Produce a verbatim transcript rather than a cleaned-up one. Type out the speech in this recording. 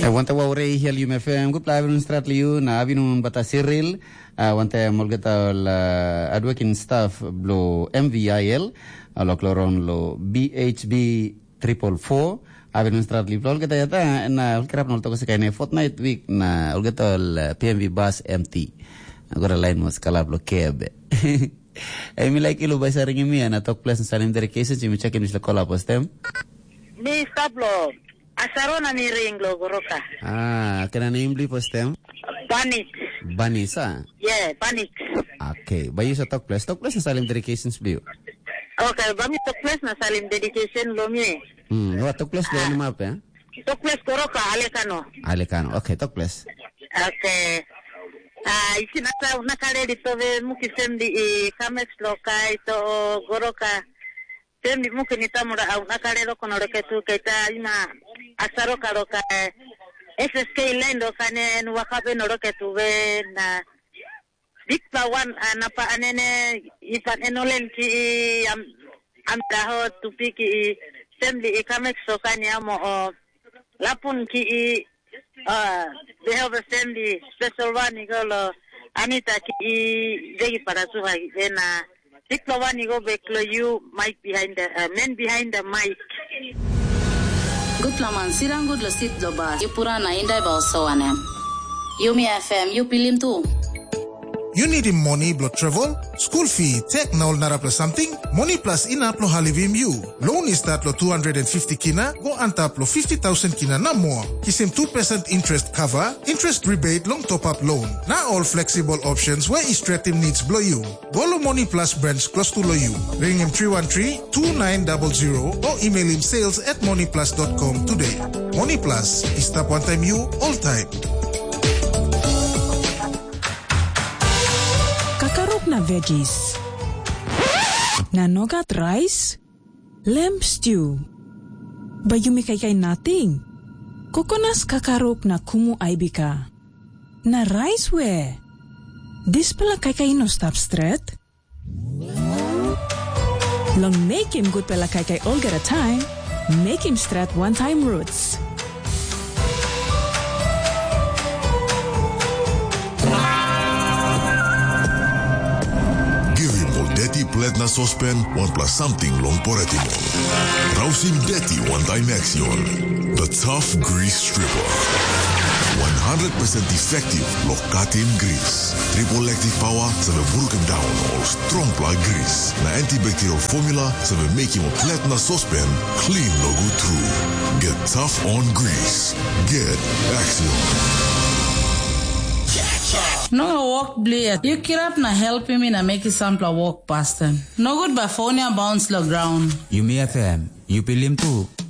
I want to worry here you F M good live strat liu na abinun bata Cyril I want to molgeta la adworking staff blo M V I L lo cloron lo B H B triple four abinun strat liu lol kita yata na kerap nol to sekane fortnight week na olgeta P M V bus empty agora line mas kala blo kebe I mean like ilo by saring mi na talk place sa lim dedication si mi check in isla kola postem mi stablo asarona ni ringlo goroka ah kana name li postem Banik Banisa yeah Banik okay bayi sa talk place talk place sa lim dedications blue okay bami talk place na salim dedication lo mi hmm wa talk place lo ni map eh talk place goroka alekano alekano okay talk place okay ah isi nasa nakale dito ve mukisendi i kamex lokai to goroka sendi mukinita mura au nakale lo kono reketu keta ina asaro karoka S S K line lo kane wakabe no reketu ve na dikpa wan anapa anene ipan enolen ki am am daho tupiki sendi i kamex lokani amo lapun ki Ah, they have a family special one go Anita ki degi para su hai na tiklo one go beklo you mic behind the uh, men behind the mic good laman sirang good lo sit lo ba you purana indai ba so ane you mi F M you pilim tu You need him money blood travel? School fee, tech now nara plus something? Money plus ina plo halivim you. Loan is start lo two hundred fifty kina, go antap lo fifty thousand kina na more. Kisim two percent interest cover, interest rebate long top up loan. Na all flexible options where is him needs blow you. Go lo Money Plus branch close to lo you. Ring him three one three, two nine zero zero or email him sales at moneyplus dot com today. Money Plus is tap one time you, all time. Kakarok na veggies. Nanogat rice. Lamb stew. Bayumi kay kay nating. Kokonas kakarok na kumu aibika. Na rice we. Dis pala kay kay no stop straight. Long make him good pala kay kay all get a time. Make him straight one time roots. Deti pletna sospen one plus something long poretimol. Rausim Deti one time action. The tough grease stripper. one hundred percent effective lokatin grease. Triple active power sa buruk down all strong plug grease. Na antibacterial formula sa make him a pletna sospen clean logo through. Get tough on grease. Get action. No walk blade. You kirap na help me na make it sample walk past them. No good by phone bounce the ground. You me F M. You pilim too.